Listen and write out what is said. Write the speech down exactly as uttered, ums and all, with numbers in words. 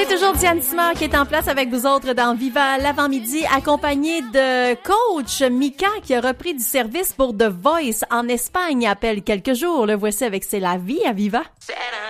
C'est toujours Diane Simard qui est en place avec vous autres dans Viva l'avant-midi, accompagnée de coach Mika qui a repris du service pour The Voice en Espagne. Appelle quelques jours. Le voici avec C'est la vie à Viva.